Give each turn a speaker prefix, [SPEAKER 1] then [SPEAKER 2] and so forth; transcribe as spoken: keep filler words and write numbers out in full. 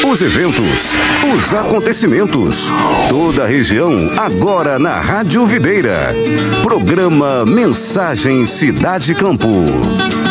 [SPEAKER 1] Os eventos, os acontecimentos, toda a região agora na Rádio Videira. Programa Mensagem Cidade Campo.